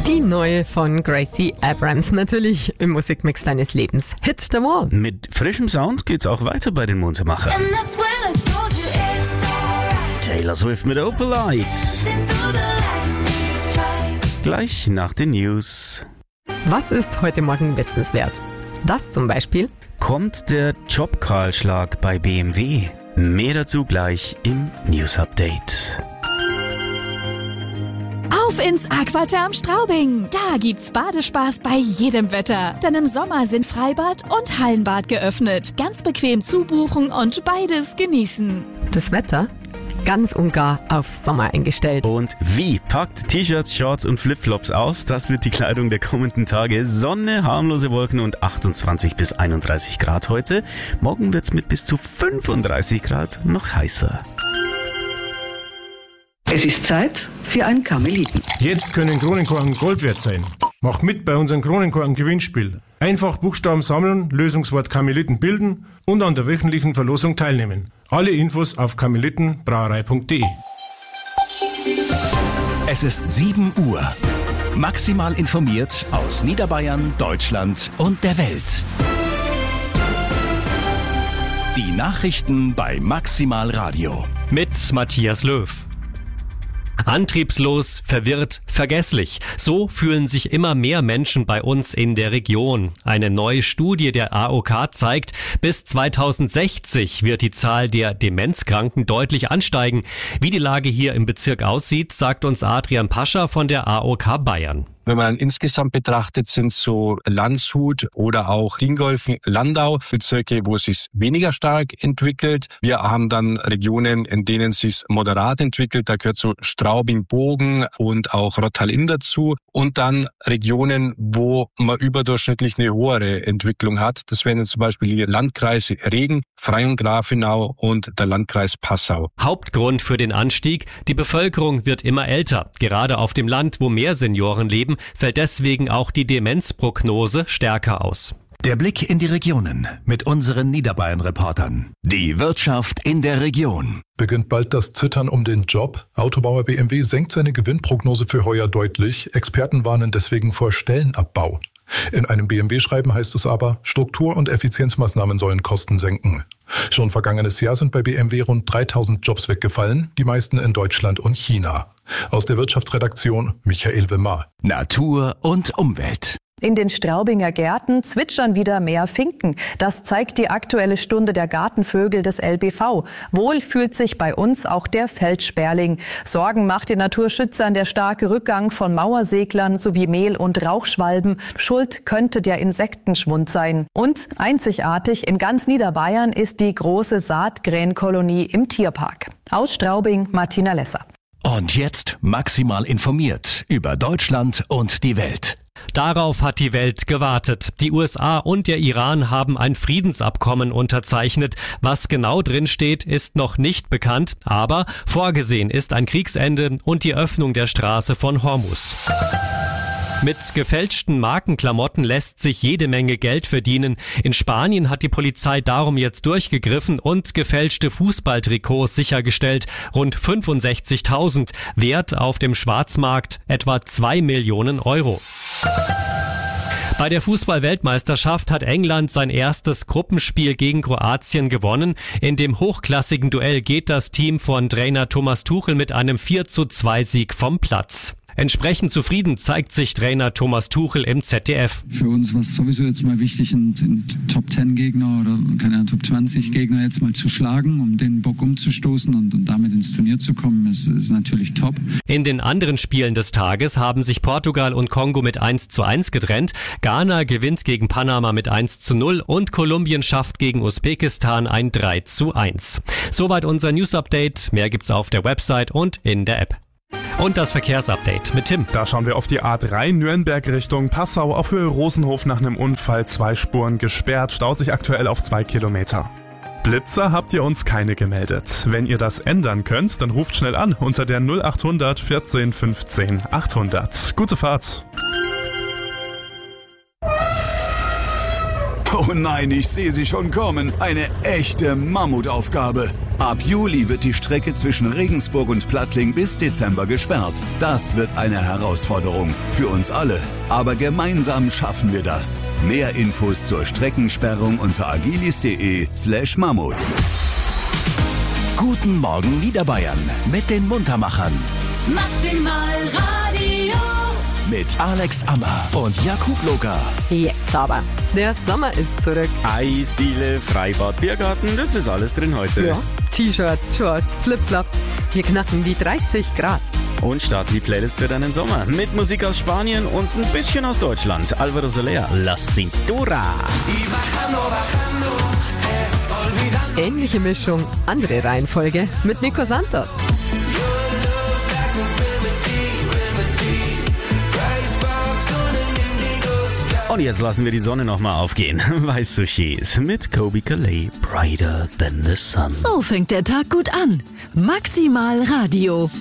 Die neue von Gracie Abrams, natürlich im Musikmix deines Lebens. Hit the Wall. Mit frischem Sound geht's auch weiter bei den Muntermachern. Taylor Swift mit Opalite. Gleich nach den News. Was ist heute Morgen wissenswert? Das zum Beispiel. Kommt der Jobkahlschlag bei BMW? Mehr dazu gleich im News Update. Auf ins Aquaterm Straubing. Da gibt's Badespaß bei jedem Wetter. Denn im Sommer sind Freibad und Hallenbad geöffnet. Ganz bequem zubuchen und beides genießen. Das Wetter? Ganz und gar auf Sommer eingestellt. Und wie packt T-Shirts, Shorts und Flipflops aus? Das wird die Kleidung der kommenden Tage. Sonne, harmlose Wolken und 28 bis 31 Grad heute. Morgen wird's mit bis zu 35 Grad noch heißer. Es ist Zeit für ein Karmeliten. Jetzt können Kronenkorken Gold wert sein. Mach mit bei unserem Kronenkorken-Gewinnspiel. Einfach Buchstaben sammeln, Lösungswort Karmeliten bilden und an der wöchentlichen Verlosung teilnehmen. Alle Infos auf karmelitenbrauerei.de. Es ist 7 Uhr. Maximal informiert aus Niederbayern, Deutschland und der Welt. Die Nachrichten bei Maximal Radio. Mit Matthias Löw. Antriebslos, verwirrt, vergesslich. So fühlen sich immer mehr Menschen bei uns in der Region. Eine neue Studie der AOK zeigt, bis 2060 wird die Zahl der Demenzkranken deutlich ansteigen. Wie die Lage hier im Bezirk aussieht, sagt uns Adrian Pascha von der AOK Bayern. Wenn man insgesamt betrachtet, sind so Landshut oder auch Dingolfing, Landau Bezirke, wo es sich weniger stark entwickelt. Wir haben dann Regionen, in denen es sich moderat entwickelt. Da gehört so Straubing, Bogen und auch Rottal-Inn dazu. Und dann Regionen, wo man überdurchschnittlich eine höhere Entwicklung hat. Das wären zum Beispiel die Landkreise Regen, Freyung-Grafenau und der Landkreis Passau. Hauptgrund für den Anstieg: die Bevölkerung wird immer älter. Gerade auf dem Land, wo mehr Senioren leben, fällt deswegen auch die Demenzprognose stärker aus. Der Blick in die Regionen mit unseren Niederbayern-Reportern. Die Wirtschaft in der Region. Beginnt bald das Zittern um den Job? Autobauer BMW senkt seine Gewinnprognose für heuer deutlich. Experten warnen deswegen vor Stellenabbau. In einem BMW-Schreiben heißt es aber, Struktur- und Effizienzmaßnahmen sollen Kosten senken. Schon vergangenes Jahr sind bei BMW rund 3000 Jobs weggefallen, die meisten in Deutschland und China. Aus der Wirtschaftsredaktion Michael Wimmer. Natur und Umwelt. In den Straubinger Gärten zwitschern wieder mehr Finken. Das zeigt die Aktuelle Stunde der Gartenvögel des LBV. Wohl fühlt sich bei uns auch der Feldsperling. Sorgen macht den Naturschützern der starke Rückgang von Mauerseglern sowie Mehl- und Rauchschwalben. Schuld könnte der Insektenschwund sein. Und einzigartig in ganz Niederbayern ist die große Saatgränkolonie im Tierpark. Aus Straubing, Martina Lesser. Und jetzt maximal informiert über Deutschland und die Welt. Darauf hat die Welt gewartet. Die USA und der Iran haben ein Friedensabkommen unterzeichnet. Was genau drin steht, ist noch nicht bekannt, aber vorgesehen ist ein Kriegsende und die Öffnung der Straße von Hormuz. Mit gefälschten Markenklamotten lässt sich jede Menge Geld verdienen. In Spanien hat die Polizei darum jetzt durchgegriffen und gefälschte Fußballtrikots sichergestellt. Rund 65.000. Wert auf dem Schwarzmarkt etwa 2 Millionen Euro. Bei der Fußball-Weltmeisterschaft hat England sein erstes Gruppenspiel gegen Kroatien gewonnen. In dem hochklassigen Duell geht das Team von Trainer Thomas Tuchel mit einem 4:2 Sieg vom Platz. Entsprechend zufrieden zeigt sich Trainer Thomas Tuchel im ZDF. Für uns war es sowieso jetzt mal wichtig, einen Top-10-Gegner oder keine Top-20-Gegner jetzt mal zu schlagen, um den Bock umzustoßen und damit ins Turnier zu kommen, ist natürlich top. In den anderen Spielen des Tages haben sich Portugal und Kongo mit 1:1 getrennt. Ghana gewinnt gegen Panama mit 1:0 und Kolumbien schafft gegen Usbekistan ein 3:1. Soweit unser News-Update. Mehr gibt's auf der Website und in der App. Und das Verkehrsupdate mit Tim. Da schauen wir auf die A3 Nürnberg Richtung Passau auf Höhe Rosenhof nach einem Unfall. 2 Spuren gesperrt, staut sich aktuell auf 2 Kilometer. Blitzer habt ihr uns keine gemeldet. Wenn ihr das ändern könnt, dann ruft schnell an unter der 0800 14 15 800. Gute Fahrt. Oh nein, ich sehe sie schon kommen. Eine echte Mammutaufgabe. Ab Juli wird die Strecke zwischen Regensburg und Plattling bis Dezember gesperrt. Das wird eine Herausforderung für uns alle. Aber gemeinsam schaffen wir das. Mehr Infos zur Streckensperrung unter agilis.de/Mammut. Guten Morgen Niederbayern mit den Muntermachern. Maximal Radio. Mit Alex Ammer und Jakub Loga. Jetzt aber. Der Sommer ist zurück. Eisdiele, Freibad, Biergarten, das ist alles drin heute. Ja. T-Shirts, Shorts, Flipflops. Wir knacken die 30 Grad. Und starten die Playlist für deinen Sommer. Mit Musik aus Spanien und ein bisschen aus Deutschland. Alvaro Soler, La Cintura. Ähnliche Mischung, andere Reihenfolge mit Nico Santos. Und jetzt lassen wir die Sonne nochmal aufgehen. Weiß Sushis mit Kobe Calais, Brighter Than the Sun. So fängt der Tag gut an. Maximal Radio.